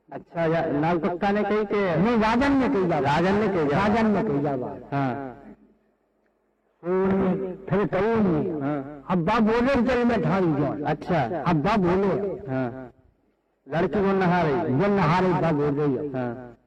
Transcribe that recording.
अच्छा, लाल कुत्ता ने कही के नहीं, राजन ने कही जावा, राजन ने कही जावा, राजन ने कही जावा। हाँ फिर कही हाँ। अब्बा बोले चल मैं ठाड़ी जाओ। अच्छा, अब्बा बोले हाँ लड़की वो नहा रही, वो नहा रही था बोल रही है। हाँ